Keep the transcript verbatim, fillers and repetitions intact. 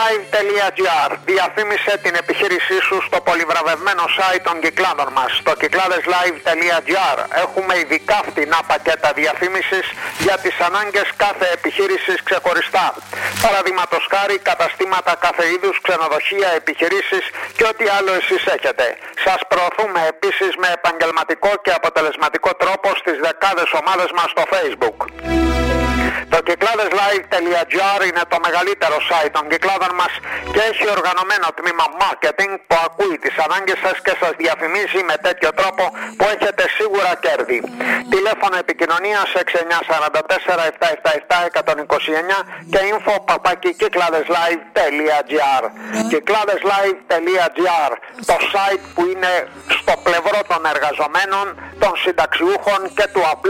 κυκλάδεσlive.gr. Διαφήμισε την επιχείρησή σου στο πολυβραβευμένο site των Κυκλάδων μας, στο κυκλάδεσlive.gr. Έχουμε ειδικά φτηνά πακέτα διαφήμισης για τις ανάγκες κάθε επιχείρησης ξεχωριστά. Παραδείγματος χάρη, καταστήματα κάθε είδους, ξενοδοχεία, επιχειρήσεις και ό,τι άλλο εσείς έχετε. Σας προωθούμε επίσης με επαγγελματικό και αποτελεσματικό τρόπο στις δεκάδες ομάδες μας στο Facebook. Το κυκλάδεσlive.gr είναι το μεγαλύτερο site των Κυκλάδων μας και έχει οργανωμένο τμήμα marketing που ακούει τις ανάγκες σας και σας διαφημίζει με τέτοιο τρόπο που έχετε σίγουρα κέρδη. Τηλέφωνο επικοινωνίας έξι εννιά τέσσερα τέσσερα επτά επτά επτά ένα δύο εννιά και info παπάκι κυκλάδεσlive.gr. κυκλάδεσlive.gr, το site που είναι στο πλευρό των εργαζομένων, των συνταξιούχων και του απλού